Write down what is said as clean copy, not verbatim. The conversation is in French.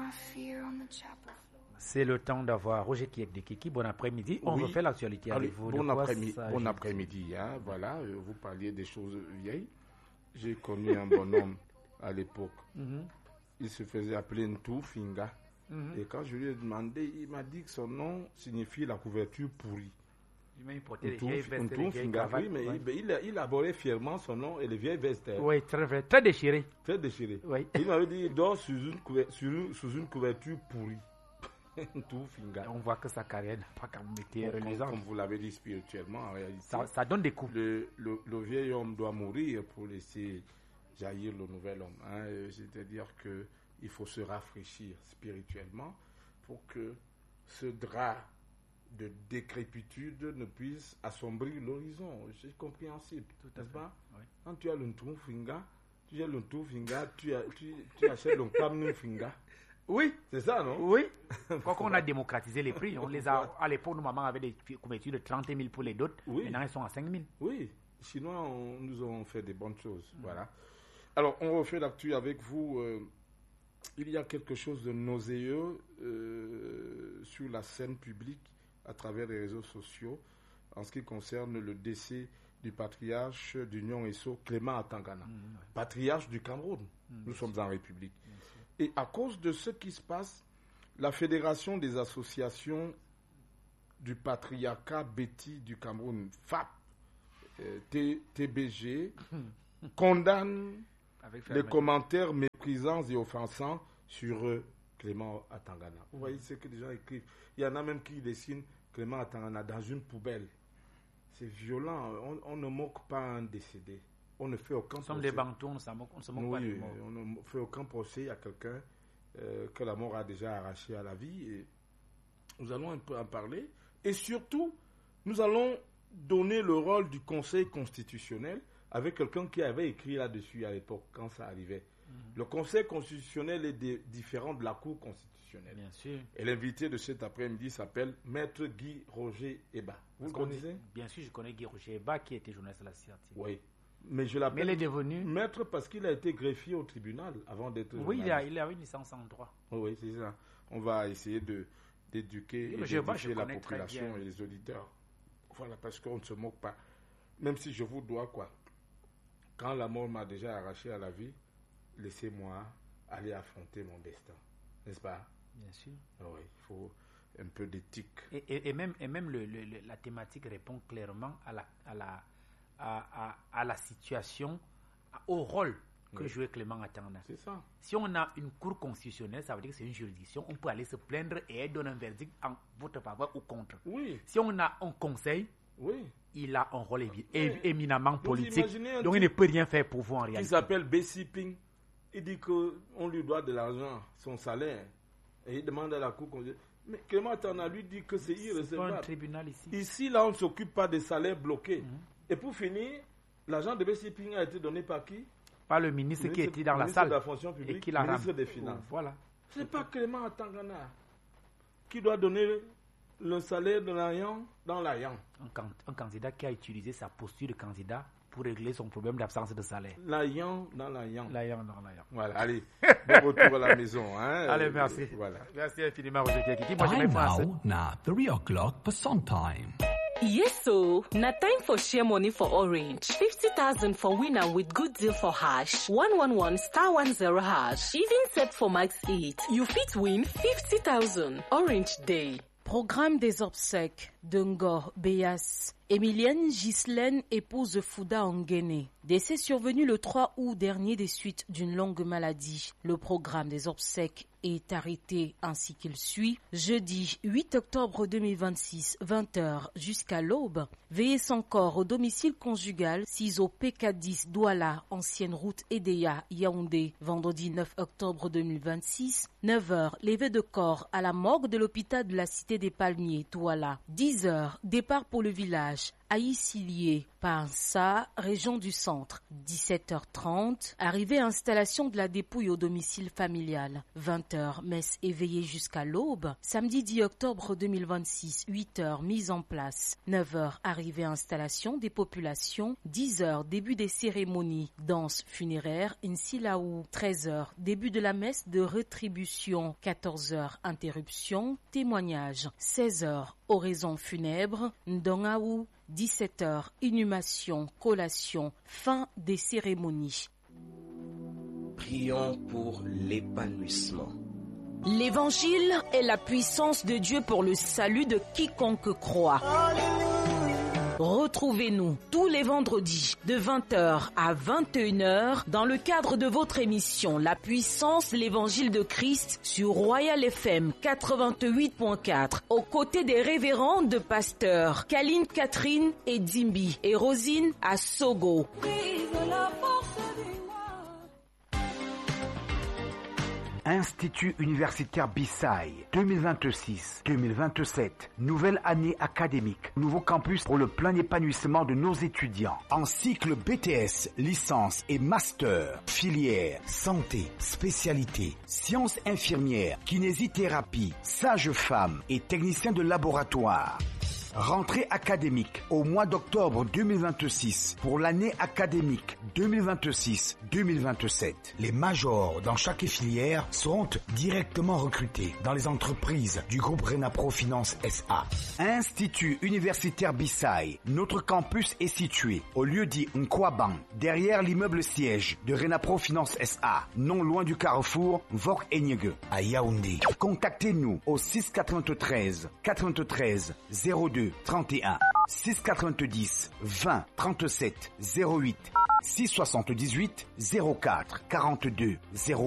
C'est le temps d'avoir Roger Kiek-Dekiki. Bon après-midi. On refait l'actualité avec vous. Bon après-midi. Hein, voilà, vous parliez des choses vieilles. J'ai connu un bonhomme à l'époque. Il se faisait appeler Ntou Finga. Et quand je lui ai demandé, il m'a dit que son nom signifie la couverture pourrie. Il abordait fièrement son nom et les vieilles vestes. Oui, très déchiré. Très déchiré. Oui. Il m'avait dit il dort sous une couverture pourrie. Tout Finga. On voit que sa carrière n'a pas été reluisante. Comme vous l'avez dit spirituellement, en réalité. Ça donne des coups. Le vieil homme doit mourir pour laisser jaillir le nouvel homme. Hein. C'est-à-dire qu'il faut se rafraîchir spirituellement pour que ce drap de décrépitude ne puisse assombrir l'horizon. C'est compréhensible, n'est-ce pas? Oui. Quand tu as le Ntou Finga, tu achètes le Kamnu Finga. Oui. C'est ça, non? Oui. Quand on a démocratisé les prix, on les a, à l'époque, nos mamans avaient des couvertures de 30 000 pour les dots. Oui. Maintenant, elles sont à 5 000. Oui. Les Chinois nous ont fait des bonnes choses. Voilà. Alors, on refait l'actu avec vous. Il y a quelque chose de nauséeux sur la scène publique à travers les réseaux sociaux en ce qui concerne le décès du patriarche d'Union Esso, Clément Atangana, patriarche du Cameroun. Nous sommes en République. Et à cause de ce qui se passe, la Fédération des associations du patriarcat Béti du Cameroun, FAP, TBG, condamne les commentaires méprisants et offensants sur Clément Atangana. Vous voyez ce que les gens écrivent. Il y en a même qui dessinent Clément Atangana dans une poubelle. C'est violent. On ne moque pas un décédé. On ne fait aucun procès. Nous sommes des bantous, on ne se moque pas du mort. On ne fait aucun procès à quelqu'un que la mort a déjà arraché à la vie. Et nous allons un peu en parler. Et surtout, nous allons donner le rôle du Conseil constitutionnel avec quelqu'un qui avait écrit là-dessus à l'époque, quand ça arrivait. Le Conseil constitutionnel est différent de la Cour constitutionnelle. Bien sûr. Et l'invité de cet après-midi s'appelle Maître Guy Roger Eba. Vous le connaissez? Bien sûr, je connais Guy Roger Eba, qui était journaliste à la CRT. Oui. Mais je l'appelle il est devenu maître parce qu'il a été greffier au tribunal avant d'être journaliste. Oui, il a une licence en droit. Oui, c'est ça. On va essayer d'éduquer la population et les auditeurs. Voilà, parce qu'on ne se moque pas. Même si je vous dois quoi. Quand la mort m'a déjà arraché à la vie, laissez-moi aller affronter mon destin. N'est-ce pas? Bien sûr. Oui, il faut un peu d'éthique. Et même la thématique répond clairement à la situation, au rôle que jouait Clément Atangana. C'est ça. Si on a une cour constitutionnelle, ça veut dire que c'est une juridiction. On peut aller se plaindre et elle donne un verdict en votre faveur ou contre. Oui. Si on a un conseil, il a un rôle éminemment politique. Donc il ne peut rien faire pour vous en réalité. Il s'appelle Bessie Ping. Il dit qu'on lui doit de l'argent, son salaire. Et il demande à la cour constitutionnelle. Mais Clément Atangana lui dit que c'est irrecevable. C'est pas un tribunal ici. Ici, là, on ne s'occupe pas des salaires bloqués. Et pour finir, l'argent de Bessie Ping a été donné par qui? Par le ministre qui était dans la salle. Le ministre de la fonction publique, et qui l'a ministre des Finances. Voilà. Ce n'est pas Clément Atangana qui doit donner le salaire de l'Ayan dans l'Ayan. Un candidat qui a utilisé sa posture de candidat pour régler son problème d'absence de salaire. L'Ayan dans l'Ayan. L'Ayan dans l'Ayan. Voilà, allez, bon retour à la maison. Hein. Allez, merci. Voilà. Merci infiniment, Roger Kiek. Time now, 3 o'clock Pason time. Yes, so now time for share money for Orange. 50,000 for winner with good deal for hash. 111 star 10 hash. Even set for max 8. You fit win 50,000. Orange Day. Programme des obsèques de Ngor Béas. Emilienne Ghislaine, épouse de Fouda Nguéné. Décès survenu le 3 août dernier des suites d'une longue maladie. Le programme des obsèques est arrêté ainsi qu'il suit. Jeudi 8 octobre 2026, 20h jusqu'à l'aube. Veillez son corps au domicile conjugal, 6 au PK10 Douala, ancienne route Edea, Yaoundé. Vendredi 9 octobre 2026, 9h, levée de corps à la morgue de l'hôpital de la Cité des Palmiers, Douala. 10h, départ pour le village. à Issilier, Pinsa, région du centre. 17h30, arrivée installation de la dépouille au domicile familial. 20h, messe éveillée jusqu'à l'aube. Samedi 10 octobre 2026, 8h, mise en place. 9h, arrivée installation des populations. 10h, début des cérémonies. Danse funéraire, Nsilaou. 13h, début de la messe de rétribution. 14h, interruption, témoignage. 16h, oraison funèbre, Ndongaou. 17h, inhumation, collation, fin des cérémonies. Prions pour l'épanouissement. L'évangile est la puissance de Dieu pour le salut de quiconque croit. Retrouvez-nous tous les vendredis de 20h à 21h dans le cadre de votre émission La puissance, l'évangile de Christ sur Royal FM 88.4 aux côtés des révérendes de pasteurs Kaline Catherine et Dimbi et Rosine à Sogo. Institut universitaire Bissai 2026-2027, nouvelle année académique, nouveau campus pour le plein épanouissement de nos étudiants. En cycle BTS, licence et master, filière, santé, spécialité, sciences infirmières, kinésithérapie, sage-femme et technicien de laboratoire. Rentrée académique au mois d'octobre 2026 pour l'année académique 2026-2027. Les majors dans chaque filière seront directement recrutés dans les entreprises du groupe Renapro Finance SA. Institut universitaire Bissai, notre campus est situé au lieu-dit Nkwaban, derrière l'immeuble siège de Renapro Finance SA, non loin du carrefour Vok-Enyege, à Yaoundé. Contactez-nous au 693 93 02 31 690 20 37 08 678 04 42 0